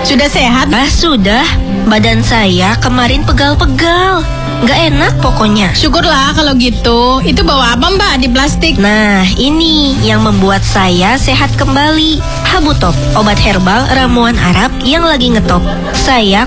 Sudah sehat? Sudah. Badan saya kemarin pegal-pegal. Nggak enak pokoknya. Syukurlah kalau gitu. Itu bawa apa Mbak di plastik? Nah, ini yang membuat saya sehat kembali. Habutop, obat herbal ramuan Arab yang lagi ngetop. Saya